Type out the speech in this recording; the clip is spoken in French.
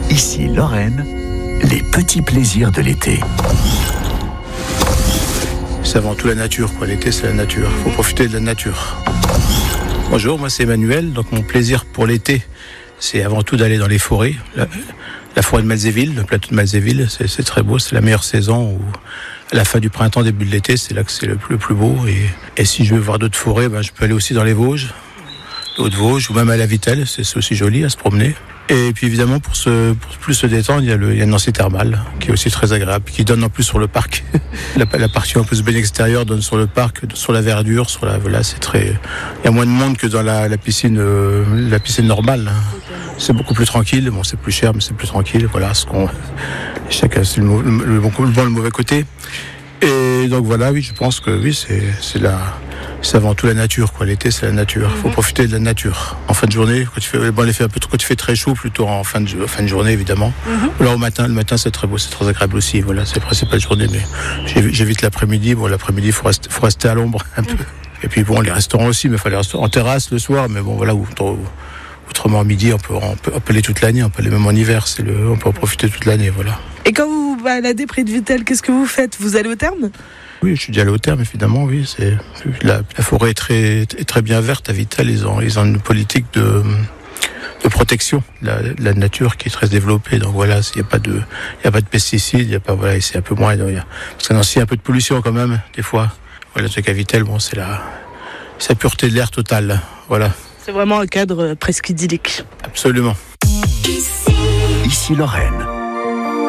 Ici Lorraine, les petits plaisirs de l'été. C'est avant tout la nature, quoi. L'été, c'est la nature. Il faut profiter de la nature. Bonjour, moi c'est Emmanuel. Donc mon plaisir pour l'été, c'est avant tout d'aller dans les forêts. La forêt de Malzéville, le plateau de Malzéville, c'est très beau. C'est la meilleure saison où, à la fin du printemps, début de l'été, c'est là que c'est le plus beau. Et si je veux voir d'autres forêts, je peux aller aussi dans les Vosges, les Hauts-de-Vosges, ou même à la Vitelle. C'est aussi joli à se promener. Et puis évidemment, pour plus se détendre, il y a Nancy Thermal, qui est aussi très agréable, qui donne en plus sur le parc. la partie un peu bien extérieure donne sur le parc, sur la verdure, voilà, c'est très. Il y a moins de monde que dans la piscine normale. C'est beaucoup plus tranquille. Bon, c'est plus cher, mais c'est plus tranquille. Voilà, chacun c'est le bon, le mauvais côté. Et donc voilà, oui, je pense que oui, c'est avant tout la nature, quoi. L'été, c'est la nature. Il faut profiter de la nature. En fin de journée, quand il fait très chaud, plutôt en fin de journée, évidemment. Alors le matin, c'est très beau, c'est très agréable aussi. Voilà, c'est la journée, mais j'évite l'après-midi. Bon, l'après-midi, faut rester à l'ombre un peu. Et puis bon, les restaurants aussi, mais il faut aller en terrasse le soir. Mais bon, voilà, autrement à midi, on peut aller toute l'année. On peut aller même en hiver. On peut en profiter toute l'année, voilà. Et quand vous vous baladez près de Vittel, qu'est-ce que vous faites ? Vous allez au terme ? Oui, je suis déjà allé au terme, évidemment, oui. La forêt est très bien verte à Vittel. Ils ont une politique de protection de la nature qui est très développée. Donc voilà, il n'y a pas de pesticides, c'est un peu moins. Parce que Nancy, il y a un peu de pollution quand même, des fois. Voilà, ce qu'à Vittel, c'est la pureté de l'air totale. Voilà. C'est vraiment un cadre presque idyllique. Absolument. Ici Lorraine.